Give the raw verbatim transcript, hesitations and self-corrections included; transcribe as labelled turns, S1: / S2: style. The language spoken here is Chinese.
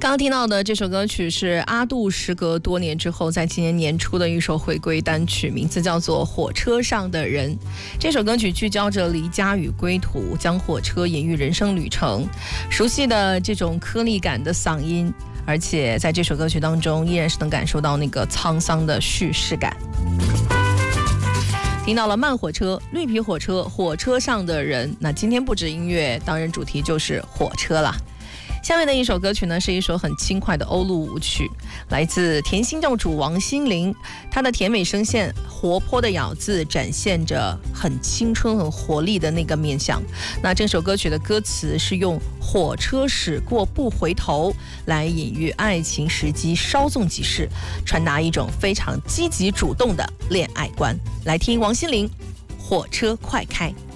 S1: 刚刚听到的这首歌曲是阿杜时隔多年之后在今年年初的一首回归单曲，名字叫做《火车上的人》。这首歌曲聚焦着离家与归途，将火车隐喻人生旅程，熟悉的这种颗粒感的嗓音，而且在这首歌曲当中依然是能感受到那个沧桑的叙事感。听到了慢火车、绿皮火车、火车上的人，那今天不止音乐，当然主题就是火车了。下面的一首歌曲呢，是一首很轻快的欧陆舞曲，来自甜心教主王心凌。她的甜美声线、活泼的咬字，展现着很青春、很活力的那个面相。那这首歌曲的歌词是用“火车驶过不回头”来隐喻爱情时机稍纵即逝，传达一种非常积极主动的恋爱观。来听王心凌《火车快开》。